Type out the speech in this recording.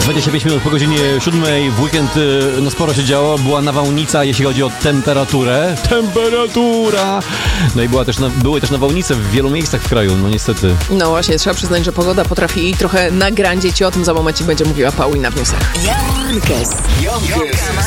25 minut po godzinie 7 w weekend no sporo się działo, była nawałnica, jeśli chodzi o temperaturę. Temperatura! No i były też nawałnice w wielu miejscach w kraju, no niestety. No właśnie, trzeba przyznać, że pogoda potrafi trochę nagrandzić i o tym za momencik będzie mówiła Paulina w newsach. Jonkes.